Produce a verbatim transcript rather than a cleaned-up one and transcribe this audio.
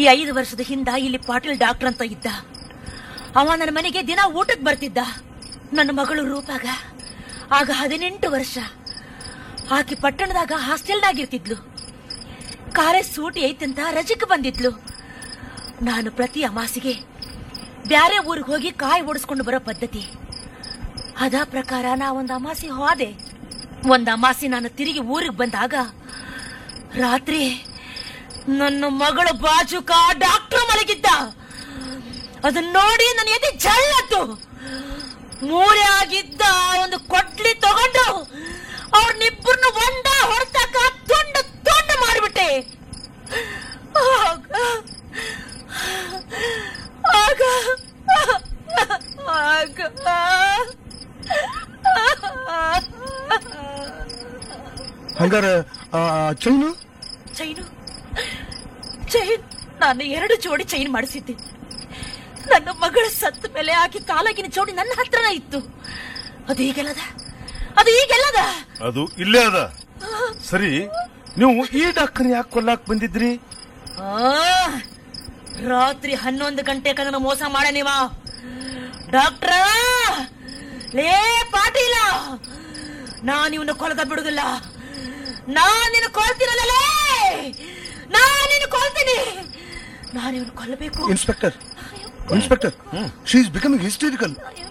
ಈ ಐದು ವರ್ಷದ ಹಿಂದ ಇಲ್ಲಿ ಪಾಟೀಲ್ ಡಾಕ್ಟರ್ ಅಂತ ಇದ್ದ. ಅವ ನನ್ನ ಮನೆಗೆ ದಿನ ಊಟಕ್ಕೆ ಬರ್ತಿದ್ದ. ನನ್ನ ಮಗಳು ರೂಪಾಗ ಆಗ ಹದಿನೆಂಟು ವರ್ಷ. ಆಕೆ ಪಟ್ಟಣದಾಗ ಹಾಸ್ಟೆಲ್ನಾಗಿರ್ತಿದ್ಲು. ಕಾಲೇಜ್ ಸೂಟಿ ಐತಂತ ರಜಕ್ಕೆ ಬಂದಿದ್ಲು. ನಾನು ಪ್ರತಿ ಅಮಾಸಿಗೆ ಬ್ಯಾರೆ ಊರಿಗೆ ಹೋಗಿ ಕಾಯಿ ಓಡಿಸ್ಕೊಂಡು ಬರೋ ಪದ್ಧತಿ. ಅದ ಪ್ರಕಾರ ನಾ ಒಂದ್ ಅಮಾಸಿ ಹೋದೆ. ಒಂದ್ ಅಮಾಸಿ ನಾನು ತಿರುಗಿ ಊರಿಗೆ ಬಂದಾಗ ರಾತ್ರಿ ನನ್ನ ಮಗಳ ಬಾಜುಕ ಡಾಕ್ಟರ್ ಮಲಗಿದ್ದ. ಅದನ್ನ ನೋಡಿ ನನ್ನ ಎದೆ ಜಳ್ಳತ್ತು. ಮೂರೆ ಆಗಿದ್ದ ಒಂದು ಕೊಡ್ಲಿ ತಗೊಂಡು ಅವ್ರನ್ನಿಬ್ಬರನ್ನು ಒಂದ ಹೊರತಕ್ಕ ತುಂಡು ತುಂಡು ಮಾಡಿಬಿಟ್ಟೆ. ಆಗ ಆಗ ಆಗ ಹಂಗಾರ ಚೈನು ಚೈನು ಚೈನ್ ನಾನು ಎರಡು ಜೋಡಿ ಚೈನ್ ಮಾಡಿಸಿದ್ದೆ. ನನ್ನ ಮಗಳ ಸತ್ತ ಮೇಲೆ ಆಕೆ ಕಾಲಾಗಿನ ಜೋಡಿ ನನ್ನ ಹತ್ರನ ಇತ್ತು. ಅದು ಈಗೆಲ್ಲದ ಅದು ಈಗೆಲ್ಲದ ಅದು ಇಲ್ಲೇ ಅದ. ಸರಿ, ನೀವು ಈ ಡಾಕ್ಟರ್ ಯಾಕೆ ಕೊಲ್ಲಾಕ್ ಬಂದಿದ್ರಿ? ರಾತ್ರಿ ಹನ್ನೊಂದು ಗಂಟೆ ಕನ್ನ ಮೋಸ ಮಾಡ ನೀವ ಡಾಕ್ಟ್ರ. ಲೇ ಪಾಟೀಲ, ನಾನ್ ಇವನ್ನ ಕೊಲದ ಬಿಡುದಿಲ್ಲ. ನಾನ್ ನಿನ್ನ ಕೊಲ್ತೀನಲ್ಲೇ, ನಾನ್ ನಿನ್ನ ಕೊಲ್ತೀನಿ. ನಾನು ಇವನು ಕೊಲ್ಲಬೇಕು. Inspector, inspector, she is becoming ಹಿಸ್ಟರಿಕಲ್.